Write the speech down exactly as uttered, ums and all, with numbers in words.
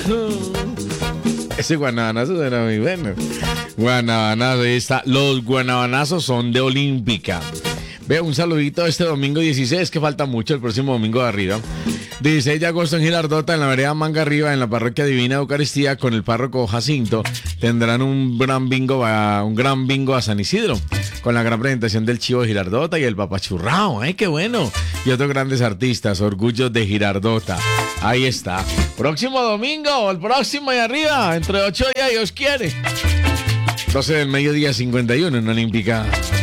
Ese guanabanazo era muy bueno. Guanabanazo, ahí está. Los guanabanazos son de Olímpica. Ve, un saludito este domingo dieciséis, que falta mucho, el próximo domingo de arriba. dieciséis de agosto en Girardota, en la vereda Manga Arriba, en la parroquia Divina de Eucaristía, con el párroco Jacinto, tendrán un gran bingo a, un gran bingo a San Isidro, con la gran presentación del Chivo de Girardota y el Papachurrao. ¡Ay, qué bueno! Y otros grandes artistas, orgullos de Girardota. Ahí está. Próximo domingo, el próximo de arriba, entre ocho días, Dios quiere. doce del mediodía, cincuenta y uno en Olímpica.